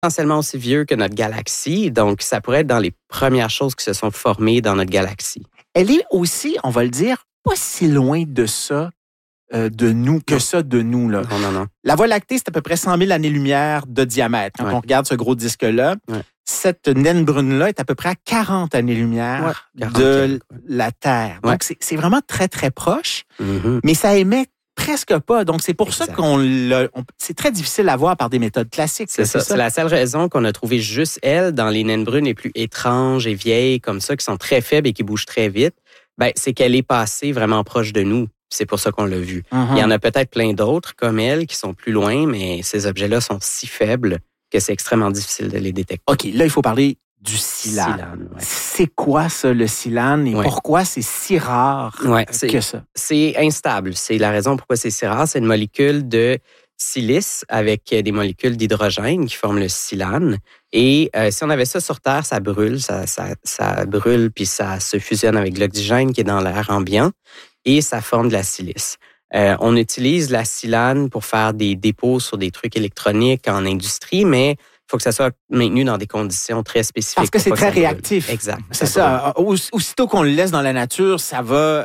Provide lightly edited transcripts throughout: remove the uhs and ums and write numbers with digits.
potentiellement aussi vieux que notre galaxie. Donc, ça pourrait être dans les premières choses qui se sont formées dans notre galaxie. Elle est aussi, on va le dire, pas si loin de ça, de nous, que ça de nous. Là. Non. La Voie lactée, c'est à peu près 100 000 années-lumière de diamètre. Quand on regarde ce gros disque-là, cette naine brune-là est à peu près à 40 années-lumière de la Terre. Donc, c'est vraiment très, très proche, mais ça émet presque pas. Donc, c'est pour ça c'est très difficile à voir par des méthodes classiques. C'est ça. C'est la seule raison qu'on a trouvé juste elle dans les naines brunes les plus étranges et vieilles, comme ça, qui sont très faibles et qui bougent très vite. C'est qu'elle est passée vraiment proche de nous. C'est pour ça qu'on l'a vue. Il y en a peut-être plein d'autres comme elle qui sont plus loin, mais ces objets-là sont si faibles que c'est extrêmement difficile de les détecter. OK, là, il faut parler du silane. C'est quoi ça, le silane, et pourquoi c'est si rare que ça? C'est instable. C'est la raison pourquoi c'est si rare. C'est une molécule de silice avec des molécules d'hydrogène qui forment le silane. Et si on avait ça sur Terre, ça brûle. Ça brûle, puis ça se fusionne avec l'oxygène qui est dans l'air ambiant et ça forme de la silice. On utilise la silane pour faire des dépôts sur des trucs électroniques en industrie, mais il faut que ça soit maintenu dans des conditions très spécifiques. Parce que c'est très réactif. Exact. C'est ça. Aussitôt qu'on le laisse dans la nature, ça va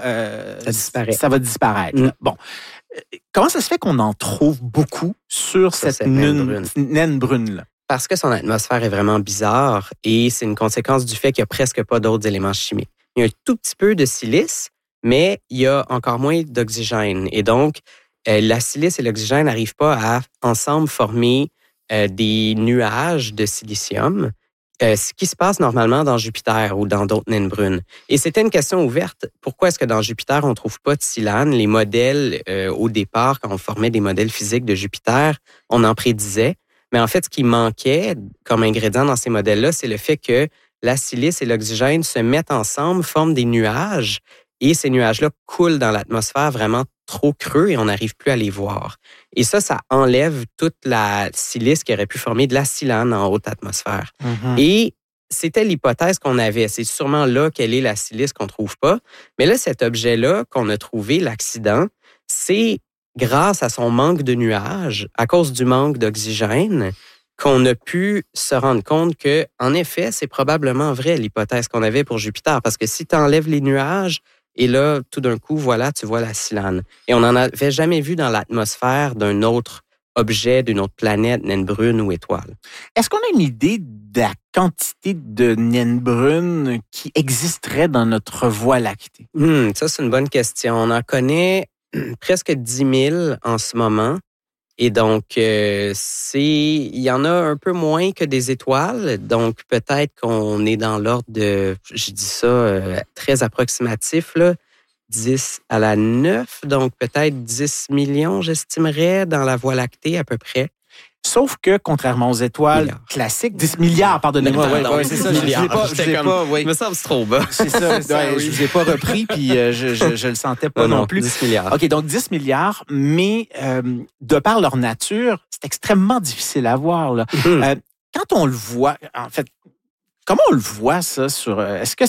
disparaître. Bon. Comment ça se fait qu'on en trouve beaucoup sur cette naine brune-là? Parce que son atmosphère est vraiment bizarre et c'est une conséquence du fait qu'il n'y a presque pas d'autres éléments chimiques. Il y a un tout petit peu de silice, mais il y a encore moins d'oxygène. Et donc, la silice et l'oxygène n'arrivent pas à ensemble former des nuages de silicium, ce qui se passe normalement dans Jupiter ou dans d'autres naines brunes. Et c'était une question ouverte. Pourquoi est-ce que dans Jupiter, on ne trouve pas de silane? Les modèles, au départ, quand on formait des modèles physiques de Jupiter, on en prédisait. Mais en fait, ce qui manquait comme ingrédient dans ces modèles-là, c'est le fait que la silice et l'oxygène se mettent ensemble, forment des nuages, et ces nuages-là coulent dans l'atmosphère vraiment trop creux et on n'arrive plus à les voir. Et ça enlève toute la silice qui aurait pu former de la silane en haute atmosphère. Et c'était l'hypothèse qu'on avait. C'est sûrement là quelle est la silice qu'on ne trouve pas. Mais là, cet objet-là qu'on a trouvé, l'accident, c'est grâce à son manque de nuages, à cause du manque d'oxygène, qu'on a pu se rendre compte que, en effet, c'est probablement vrai l'hypothèse qu'on avait pour Jupiter. Parce que si tu enlèves les nuages, et là, tout d'un coup, voilà, tu vois la silane. Et on n'en avait jamais vu dans l'atmosphère d'un autre objet, d'une autre planète, naine brune ou étoile. Est-ce qu'on a une idée de la quantité de naines brunes qui existeraient dans notre Voie lactée? Ça, c'est une bonne question. On en connaît presque 10 000 en ce moment. Et donc, il y en a un peu moins que des étoiles. Donc, peut-être qu'on est dans l'ordre de, je dis ça très approximatif, là, 10 à la 9. Donc, peut-être 10 millions, j'estimerais, dans la Voie lactée à peu près. Sauf que, contrairement aux étoiles classiques, 10 milliards, pardonnez-moi. Oui, c'est ça. Je me sens trop bas. C'est ça. Je vous ai pas repris, puis je le sentais pas non plus. 10 milliards. OK, donc 10 milliards, mais de par leur nature, c'est extrêmement difficile à voir. Là. Quand on le voit, en fait, comment on le voit, ça, est-ce que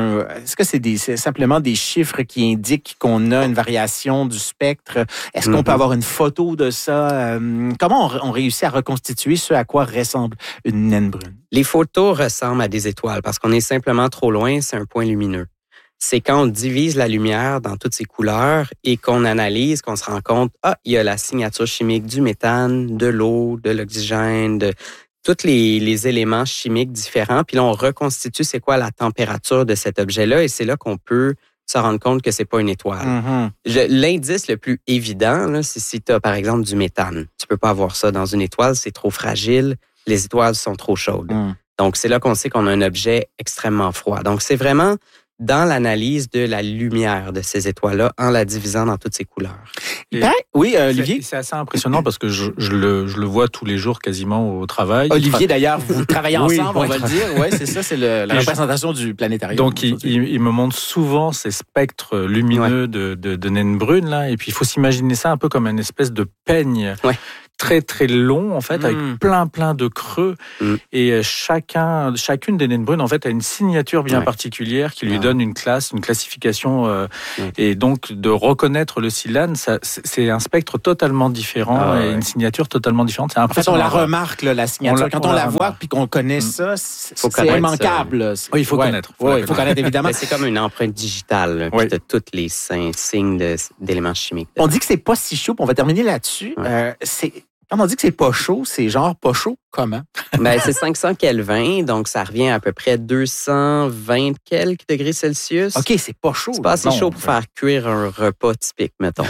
c'est simplement des chiffres qui indiquent qu'on a une variation du spectre? Est-ce qu'on peut avoir une photo de ça? Comment on réussit à reconstituer ce à quoi ressemble une naine brune? Les photos ressemblent à des étoiles parce qu'on est simplement trop loin, c'est un point lumineux. C'est quand on divise la lumière dans toutes ses couleurs et qu'on analyse, qu'on se rend compte, il y a la signature chimique du méthane, de l'eau, de l'oxygène, tous les éléments chimiques différents. Puis là, on reconstitue c'est quoi la température de cet objet-là et c'est là qu'on peut se rendre compte que c'est pas une étoile. L'indice le plus évident, là, c'est si tu as, par exemple, du méthane. Tu peux pas avoir ça dans une étoile, c'est trop fragile. Les étoiles sont trop chaudes. Donc, c'est là qu'on sait qu'on a un objet extrêmement froid. Donc, c'est vraiment dans l'analyse de la lumière de ces étoiles-là en la divisant dans toutes ses couleurs. Oui, Olivier? C'est assez impressionnant parce que je le vois tous les jours quasiment au travail. Olivier, d'ailleurs, vous travaillez ensemble, on va le dire. Oui, c'est ça, c'est la représentation du planétarium. Donc, il me montre souvent ces spectres lumineux de naines brunes, là. Et puis, il faut s'imaginer ça un peu comme une espèce de peigne très très long en fait, avec plein de creux. Et chacune des naines brunes en fait a une signature bien particulière qui lui donne une classification. Et donc de reconnaître le Silane, c'est un spectre totalement différent et une signature totalement différente. C'est impressionnant. En fait, on la remarque la signature quand on la voit puis qu'on connaît ça, c'est immanquable. Oui, il faut connaître. Oui, il faut connaître évidemment. C'est comme une empreinte digitale de tous les signes d'éléments chimiques. On dit que c'est pas si chaud. On va terminer là-dessus. Quand on dit que c'est pas chaud, c'est genre pas chaud comment? C'est 500 Kelvin, donc ça revient à peu près 220 quelques degrés Celsius. OK, c'est pas chaud. C'est pas assez chaud pour faire cuire un repas typique, mettons.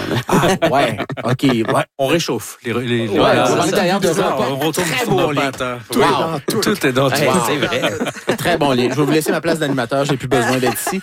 OK. Ouais. On réchauffe. On est d'ailleurs de repas. On retourne très sur bon nos pâtes. Tout est dans tout. C'est vrai. Très bon lait. Je vais vous laisser ma place d'animateur. J'ai plus besoin d'être ici.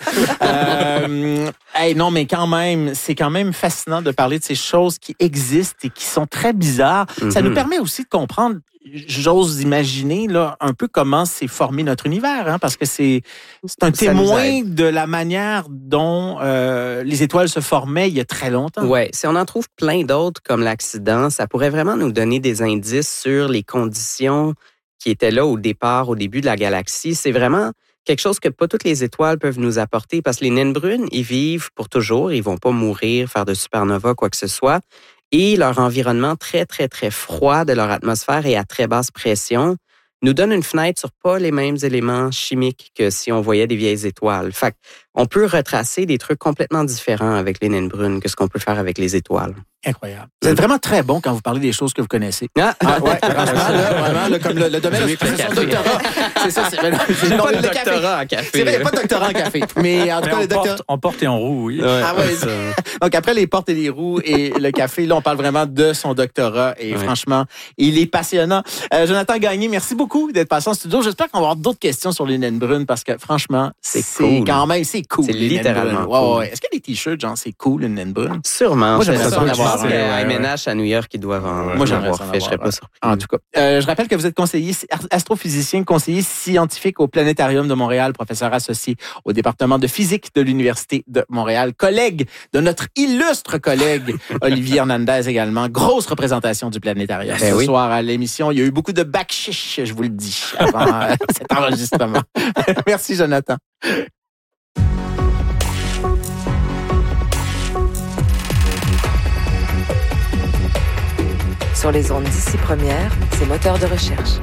Non, mais quand même, c'est quand même fascinant de parler de ces choses qui existent et qui sont très bizarres. Ça nous permet aussi de comprendre, j'ose imaginer, là, un peu comment s'est formé notre univers, hein, parce que c'est un témoin de la manière dont les étoiles se formaient il y a très longtemps. Oui, si on en trouve plein d'autres comme l'accident, ça pourrait vraiment nous donner des indices sur les conditions qui étaient là au début de la galaxie. C'est vraiment quelque chose que pas toutes les étoiles peuvent nous apporter, parce que les naines brunes, ils vivent pour toujours, ils vont pas mourir, faire de supernova, quoi que ce soit. Et leur environnement très, très, très froid de leur atmosphère et à très basse pression nous donne une fenêtre sur pas les mêmes éléments chimiques que si on voyait des vieilles étoiles. Fait qu'on peut retracer des trucs complètement différents avec les naines brunes que ce qu'on peut faire avec les étoiles. Incroyable. Vous êtes vraiment très bon quand vous parlez des choses que vous connaissez. Franchement, comme le domaine de son doctorat. C'est ça, c'est pas de doctorat en café. C'est vrai, il n'y a pas de doctorat en café. Mais en tout cas, le doctorat. En porte et en roue, oui. Donc après les portes et les roues et le café, là, on parle vraiment de son doctorat. Et franchement, il est passionnant. Jonathan Gagné, merci beaucoup d'être passé en studio. J'espère qu'on va avoir d'autres questions sur les naines brunes parce que franchement, c'est cool. Quand même, c'est cool. C'est littéralement cool. Est-ce qu'il y a des t-shirts, genre, c'est cool, une naine brune? Sûrement. Moi, j'aimerais ça en avoir. À MNH à New York, ils doivent en avoir fait. Je serais pas surpris. En tout cas, je rappelle que vous êtes conseiller astrophysicien, conseiller scientifique au Planétarium de Montréal, professeur associé au département de physique de l'Université de Montréal, collègue de notre illustre collègue Olivier Hernandez également. Grosse représentation du Planétarium ce soir à l'émission. Il y a eu beaucoup de backchiche, je vous le dis, avant cet enregistrement. Merci, Jonathan. Sur les ondes d'ici première, c'est moteur de recherche.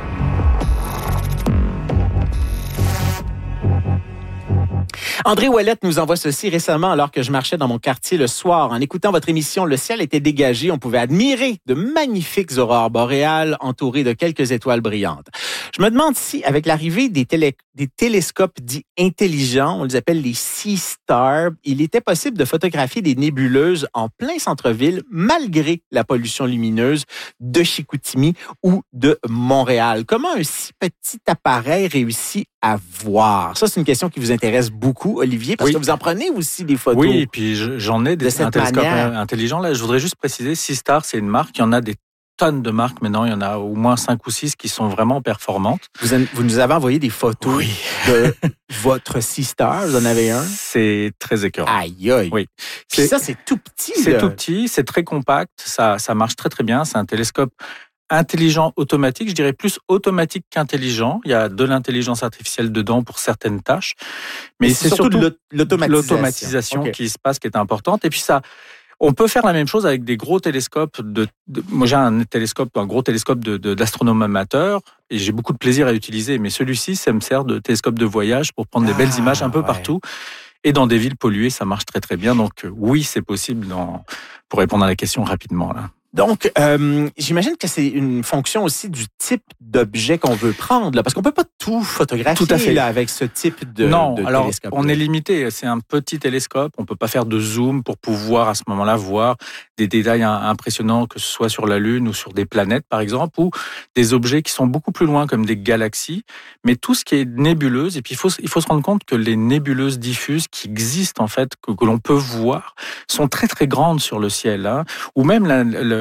André Ouellette nous envoie ceci récemment alors que je marchais dans mon quartier le soir. En écoutant votre émission, le ciel était dégagé. On pouvait admirer de magnifiques aurores boréales entourées de quelques étoiles brillantes. Je me demande si, avec l'arrivée des télescopes dits intelligents, on les appelle les Sea Stars, il était possible de photographier des nébuleuses en plein centre-ville malgré la pollution lumineuse de Chicoutimi ou de Montréal. Comment un si petit appareil réussit à voir? Ça, c'est une question qui vous intéresse beaucoup, Olivier, parce que vous en prenez aussi des photos. Oui, et puis j'en ai un télescope intelligent. Là, je voudrais juste préciser, Sea Star, c'est une marque. Il y en a des tonnes de marques maintenant. Il y en a au moins 5 ou 6 qui sont vraiment performantes. Vous nous avez envoyé des photos de votre Sea Star. Vous en avez un? C'est très écœurant. Aïe, aïe. Oui. Ça, c'est tout petit. C'est tout petit, c'est très compact. Ça marche très, très bien. C'est un télescope intelligent automatique, je dirais plus automatique qu'intelligent. Il y a de l'intelligence artificielle dedans pour certaines tâches. Mais c'est surtout l'automatisation qui se passe qui est importante. Et puis on peut faire la même chose avec des gros télescopes. Moi, j'ai un gros télescope d'astronome amateur et j'ai beaucoup de plaisir à l'utiliser. Mais celui-ci, ça me sert de télescope de voyage pour prendre des belles images un peu partout. Et dans des villes polluées, ça marche très très bien. Donc oui, c'est possible pour répondre à la question rapidement là. Donc, j'imagine que c'est une fonction aussi du type d'objet qu'on veut prendre, là, parce qu'on peut pas tout photographier tout à fait. Là, avec ce type de alors, télescope. On est limité. C'est un petit télescope. On peut pas faire de zoom pour pouvoir à ce moment-là voir des détails impressionnants, que ce soit sur la Lune ou sur des planètes, par exemple, ou des objets qui sont beaucoup plus loin, comme des galaxies. Mais tout ce qui est nébuleuse, et puis il faut se rendre compte que les nébuleuses diffuses qui existent en fait, que l'on peut voir, sont très très grandes sur le ciel, hein, ou même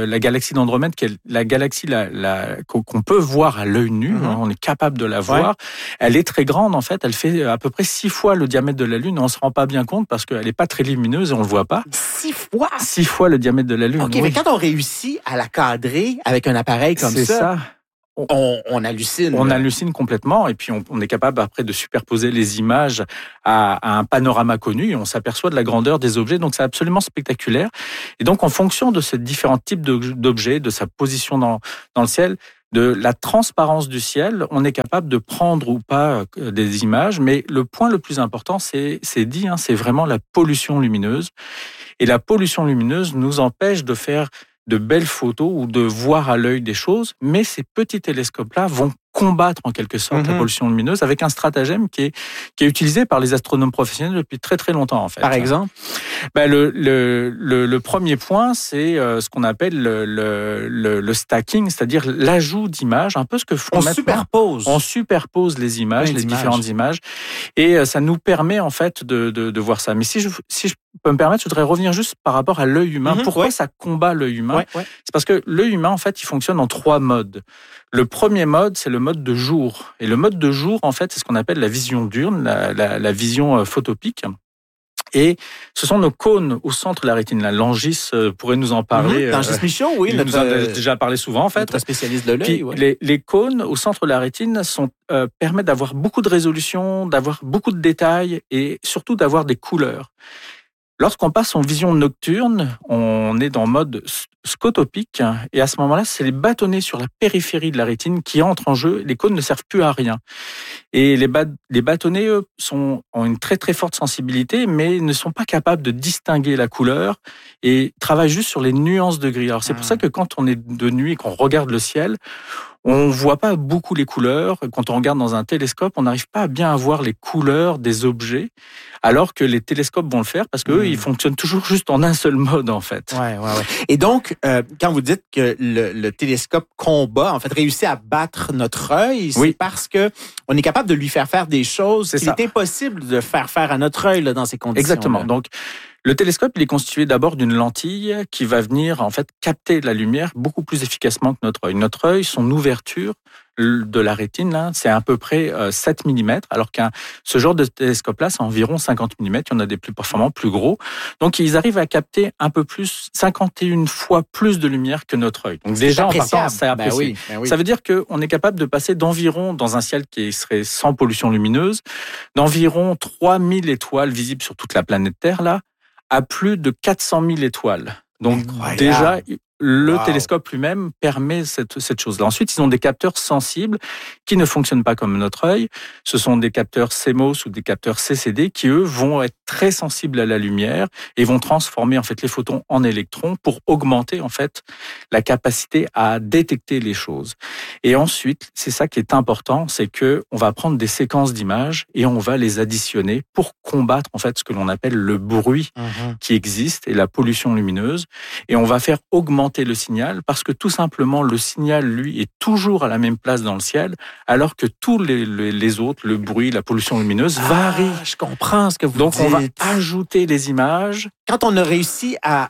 la galaxie d'Andromède, qui est la galaxie qu'on peut voir à l'œil nu, on est capable de la voir. Elle est très grande en fait, elle fait à peu près 6 fois le diamètre de la Lune. On se rend pas bien compte parce qu'elle est pas très lumineuse et on le voit pas. 6 fois le diamètre de la Lune. OK, mais quand on réussit à la cadrer avec un appareil comme ça. On hallucine. On hallucine complètement et puis on est capable après de superposer les images à un panorama connu et on s'aperçoit de la grandeur des objets. Donc c'est absolument spectaculaire. Et donc en fonction de ces différents types d'objets, de sa position dans le ciel, de la transparence du ciel, on est capable de prendre ou pas des images. Mais le point le plus important, c'est vraiment la pollution lumineuse. Et la pollution lumineuse nous empêche de faire de belles photos ou de voir à l'œil des choses, mais ces petits télescopes-là vont combattre en quelque sorte la pollution lumineuse avec un stratagème qui est utilisé par les astronomes professionnels depuis très très longtemps en fait. Par exemple, le premier point, c'est ce qu'on appelle le stacking, c'est-à-dire l'ajout d'images, un peu ce que font maintenant. On superpose les images, les différentes images, et ça nous permet en fait de voir ça. Mais si je peux me permettre, je voudrais revenir juste par rapport à l'œil humain. Pourquoi ça combat l'œil humain ? C'est parce que l'œil humain en fait, il fonctionne en 3 modes. Le premier mode, c'est le mode de jour. Et le mode de jour, en fait, c'est ce qu'on appelle la vision diurne, la vision photopique. Et ce sont nos cônes au centre de la rétine. La Langis pourrait nous en parler. Langis Michaud, oui. Il nous en a déjà parlé souvent, en fait. Notre spécialiste de l'œil. Les cônes au centre de la rétine permettent d'avoir beaucoup de résolution, d'avoir beaucoup de détails et surtout d'avoir des couleurs. Lorsqu'on passe en vision nocturne, on est dans mode scotopique et à ce moment-là, c'est les bâtonnets sur la périphérie de la rétine qui entrent en jeu. Les cônes ne servent plus à rien. Et les bâtonnets, eux, ont une très très forte sensibilité, mais ne sont pas capables de distinguer la couleur et travaillent juste sur les nuances de gris. Alors c'est pour ça que quand on est de nuit et qu'on regarde le ciel, on voit pas beaucoup les couleurs. Quand on regarde dans un télescope, on n'arrive pas à bien voir les couleurs des objets, alors que les télescopes vont le faire parce qu'eux, ils fonctionnent toujours juste en un seul mode, en fait. Ouais. Et donc, quand vous dites que le télescope combat, en fait, réussit à battre notre œil, c'est parce que on est capable de lui faire des choses qu'il est impossible de faire à notre œil là, dans ces conditions. Exactement. Donc, le télescope, il est constitué d'abord d'une lentille qui va venir en fait capter la lumière beaucoup plus efficacement que notre œil. Notre œil, son ouverture de la rétine, là, c'est à peu près 7 mm, alors ce genre de télescope-là, c'est environ 50 mm. Il y en a des plus performants, plus gros. Donc, ils arrivent à capter un peu plus, 51 fois plus de lumière que notre œil. Donc, déjà, en partant, c'est apprécié. Oui. Ça veut dire qu'on est capable de passer d'environ, dans un ciel qui serait sans pollution lumineuse, d'environ 3000 étoiles visibles sur toute la planète Terre, là, à plus de 400 000 étoiles. Donc, déjà, le télescope lui-même permet cette chose-là. Ensuite, ils ont des capteurs sensibles qui ne fonctionnent pas comme notre œil. Ce sont des capteurs CMOS ou des capteurs CCD qui, eux, vont être très sensibles à la lumière et vont transformer, en fait, les photons en électrons pour augmenter, en fait, la capacité à détecter les choses. Et ensuite, c'est ça qui est important, c'est que on va prendre des séquences d'images et on va les additionner pour combattre, en fait, ce que l'on appelle le bruit qui existe et la pollution lumineuse. Et on va faire augmenter le signal parce que tout simplement le signal lui est toujours à la même place dans le ciel alors que tous les autres, le bruit, la pollution lumineuse varie. Je comprends ce que vous dites. Donc on va ajouter les images. Quand on a réussi à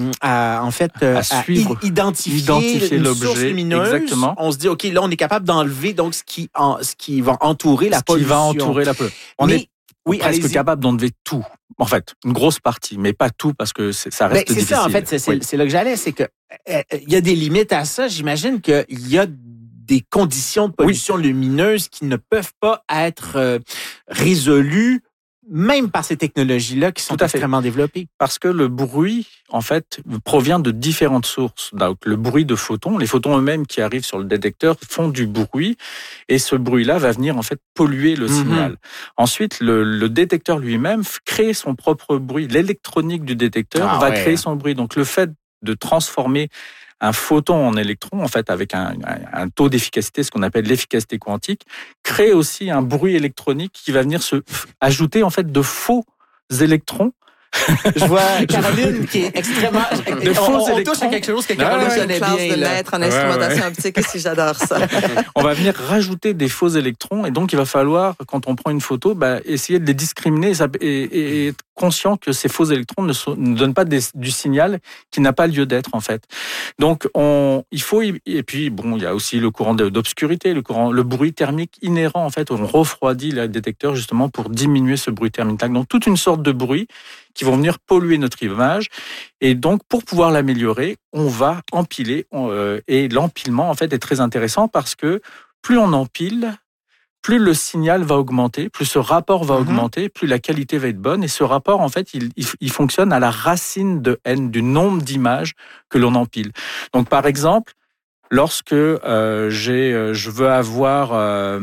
suivre, identifier l'objet, source lumineuse, exactement. On se dit OK, là on est capable d'enlever donc ce qui va entourer la pollution. On est presque capable d'enlever tout. En fait, une grosse partie, mais pas tout parce que ça reste difficile. C'est ça, en fait, c'est là que j'allais, c'est que il y a des limites à ça. J'imagine qu'il y a des conditions de pollution lumineuse qui ne peuvent pas être résolues même par ces technologies-là qui sont extrêmement développées. Parce que le bruit, en fait, provient de différentes sources. Donc, le bruit de photons, les photons eux-mêmes qui arrivent sur le détecteur font du bruit et ce bruit-là va venir, en fait, polluer le signal. Ensuite, le détecteur lui-même crée son propre bruit. L'électronique du détecteur va créer son bruit. Donc, le fait de transformer un photon en électron, en fait, avec un taux d'efficacité, ce qu'on appelle l'efficacité quantique, crée aussi un bruit électronique qui va venir se ajouter, en fait, de faux électrons Je vois Caroline qui est extrêmement... On touche à quelque chose que Caroline J'ai connaît une classe bien. de là. maître en instrumentation optique ici, j'adore ça. On va venir rajouter des faux électrons et donc il va falloir, quand on prend une photo, essayer de les discriminer et être conscient que ces faux électrons ne donnent pas du signal qui n'a pas lieu d'être en fait. Donc il faut, et puis bon, il y a aussi le courant d'obscurité, le bruit thermique inhérent en fait, on refroidit le détecteur justement pour diminuer ce bruit thermique. Donc toute une sorte de bruit qui vont venir polluer notre image. Et donc, pour pouvoir l'améliorer, on va empiler. Et l'empilement, en fait, est très intéressant parce que plus on empile, plus le signal va augmenter, plus ce rapport va augmenter, plus la qualité va être bonne. Et ce rapport, en fait, il fonctionne à la racine de n, du nombre d'images que l'on empile. Donc, par exemple, lorsque je veux avoir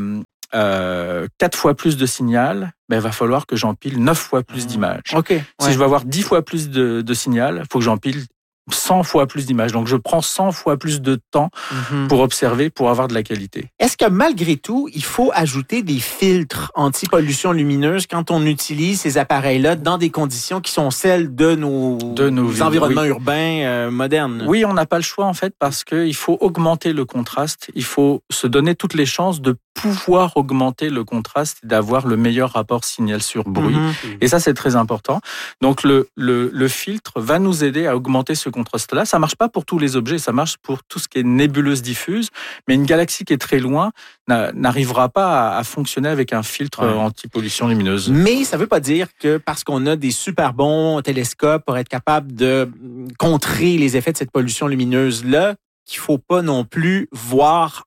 4 fois plus de signal, il va falloir que j'empile 9 fois plus d'images. Okay, Si je veux avoir 10 fois plus de signal, il faut que j'empile 100 fois plus d'images. Donc, je prends 100 fois plus de temps pour observer, pour avoir de la qualité. Est-ce que malgré tout, il faut ajouter des filtres anti-pollution lumineuse quand on utilise ces appareils-là dans des conditions qui sont celles de nos environnements urbains modernes? Oui, on n'a pas le choix en fait parce qu'il faut augmenter le contraste. Il faut se donner toutes les chances de pouvoir augmenter le contraste et d'avoir le meilleur rapport signal sur bruit. Et ça, c'est très important. Donc, le filtre va nous aider à augmenter ce contraste-là. Ça marche pas pour tous les objets, ça marche pour tout ce qui est nébuleuse diffuse, mais une galaxie qui est très loin n'arrivera pas à fonctionner avec un filtre anti-pollution lumineuse. Mais ça veut pas dire que parce qu'on a des super bons télescopes pour être capable de contrer les effets de cette pollution lumineuse-là, qu'il faut pas non plus voir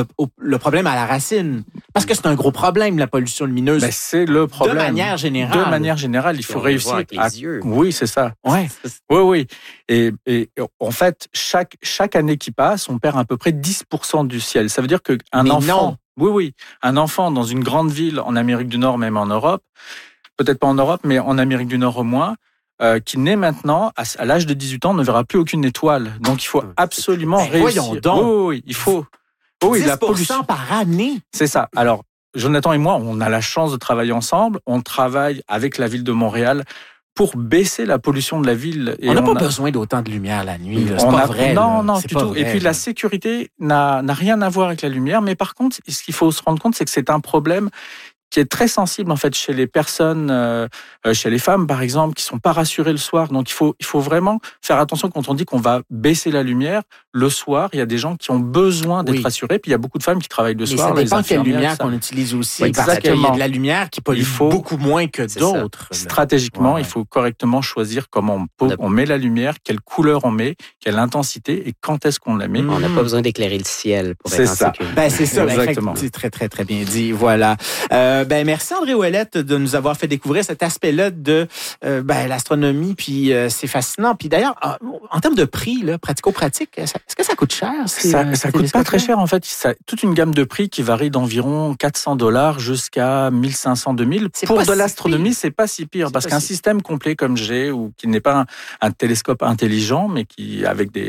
le problème à la racine. Parce que c'est un gros problème, la pollution lumineuse. Ben, c'est le problème. De manière générale. Il faut réussir avec les yeux. Oui, c'est ça. Ouais. Oui. Et en fait, chaque année qui passe, on perd à peu près 10% du ciel. Ça veut dire qu'un enfant... Non. Oui. Un enfant dans une grande ville en Amérique du Nord, même en Europe, peut-être pas en Europe, mais en Amérique du Nord au moins, qui naît maintenant, à l'âge de 18 ans, ne verra plus aucune étoile. Donc, il faut absolument réussir. Voyons donc. Oui, il faut... 10% la pollution par année. C'est ça. Alors, Jonathan et moi, on a la chance de travailler ensemble. On travaille avec la ville de Montréal pour baisser la pollution de la ville. Et on n'a pas besoin d'autant de lumière la nuit. C'est pas vrai. Non, c'est du pas tout. vrai, et puis, la sécurité n'a rien à voir avec la lumière. Mais par contre, ce qu'il faut se rendre compte, c'est que c'est un problème qui est très sensible en fait chez les personnes, chez les femmes par exemple, qui sont pas rassurées le soir. Donc il faut vraiment faire attention quand on dit qu'on va baisser la lumière le soir. Il y a des gens qui ont besoin d'être rassurés, puis il y a beaucoup de femmes qui travaillent le soir. Mais ça dépend quelle lumière qu'on utilise aussi. Exactement. Parce qu'il y a de la lumière qui pollue beaucoup moins que d'autres. Stratégiquement, il faut correctement choisir comment on met la lumière, quelle couleur on met, quelle intensité et quand est-ce qu'on la met. On n'a pas besoin d'éclairer le ciel pour être en sécurité. C'est ça. Exactement. C'est très, très, très bien dit. Voilà. Merci André Ouellette de nous avoir fait découvrir cet aspect-là de l'astronomie. Puis c'est fascinant. Puis d'ailleurs, en termes de prix, là, pratico-pratique, est-ce que ça coûte cher? Ça coûte pas très cher en fait. Toute une gamme de prix qui varie d'environ $400 jusqu'à 1500, 2000. Pour de l'astronomie, c'est pas si pire parce qu'un système complet comme j'ai ou qui n'est pas un télescope intelligent, mais qui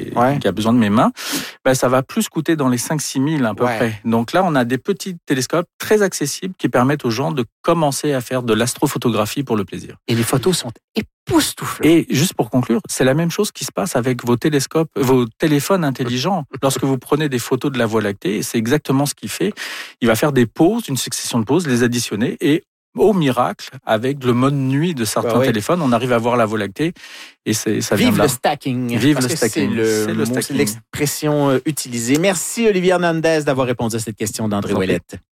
a besoin de mes mains, ça va plus coûter dans les 5-6 000 à peu près. Donc là, on a des petits télescopes très accessibles qui permettent aux gens de commencer à faire de l'astrophotographie pour le plaisir. Et les photos sont époustouflantes. Et juste pour conclure, c'est la même chose qui se passe avec vos téléphones intelligents. Lorsque vous prenez des photos de la Voie lactée, c'est exactement ce qu'il fait. Il va faire des pauses, une succession de pauses, les additionner et au miracle, avec le mode nuit de certains téléphones, on arrive à voir la Voie lactée et ça vient de là. Le stacking. Vive le stacking. C'est l'expression utilisée. Merci Olivier Hernandez d'avoir répondu à cette question d'André Ouellette.